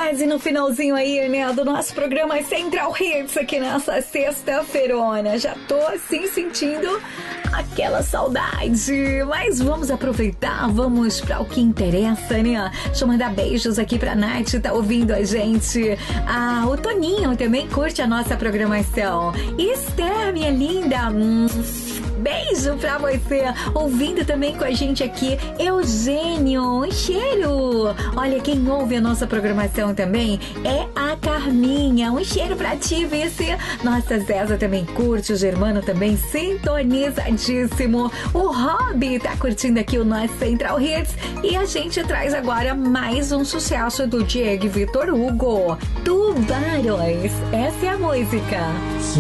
quase no finalzinho aí, né, do nosso programa Central Hits aqui nessa sexta-feirona. Já tô assim sentindo aquela saudade, mas vamos aproveitar, vamos para o que interessa, né? Deixa eu mandar beijos aqui pra Nath, tá ouvindo a gente. O Toninho também curte a nossa programação. Esther, minha linda, beijo pra você, ouvindo também com a gente aqui. Eugênio, um cheiro. Olha, quem ouve a nossa programação também é a Carminha, um cheiro pra ti, vice. Nossa Zéza também curte, o Germano também sintonizadíssimo. O Rob tá curtindo aqui o nosso Central Hits e a gente traz agora mais um sucesso do Diego e Vitor Hugo, Tubarões. Essa é a música.